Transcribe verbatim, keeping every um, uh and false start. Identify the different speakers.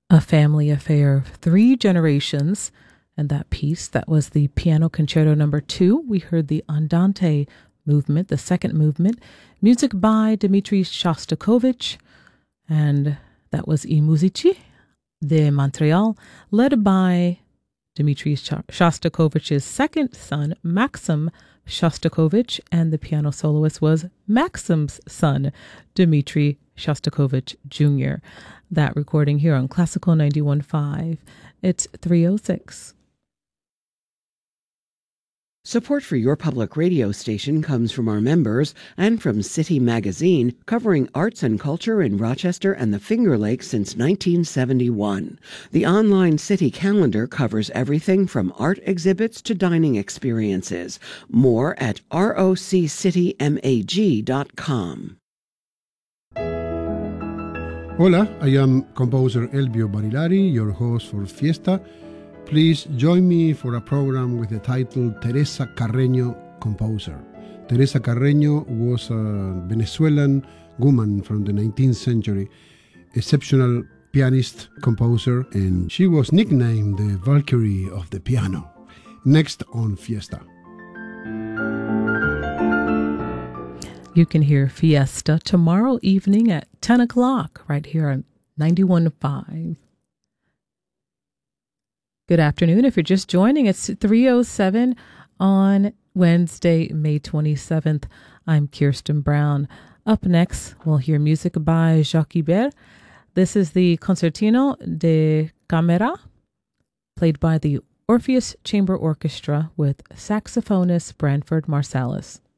Speaker 1: A family affair of three generations. And that piece, that was the Piano Concerto number two. We heard the Andante movement, the second movement, music by Dmitri Shostakovich. And that was I Musici de Montreal, led by Dmitri Shostakovich's second son, Maxim Shostakovich, and the piano soloist was Maxim's son, Dmitri Shostakovich Junior That recording here on Classical ninety-one point five. It's three oh six.
Speaker 2: Support for your public radio station comes from our members and from City Magazine, covering arts and culture in Rochester and the Finger Lakes since nineteen seventy-one. The online City calendar covers everything from art exhibits to dining experiences. More at roc city mag dot com.
Speaker 3: Hola, I am composer Elvio Barilari, your host for Fiesta. Please join me for a program with the title Teresa Carreño Composer. Teresa Carreño was a Venezuelan woman from the nineteenth century, exceptional pianist, composer, and she was nicknamed the Valkyrie of the piano. Next on Fiesta.
Speaker 1: You can hear Fiesta tomorrow evening at ten o'clock right here on ninety-one point five. Good afternoon. If you're just joining, it's three oh seven on Wednesday, May twenty-seventh. I'm Kirsten Brown. Up next, we'll hear music by Jacques Ibert. This is the Concertino de Camera, played by the Orpheus Chamber Orchestra with saxophonist Branford Marsalis.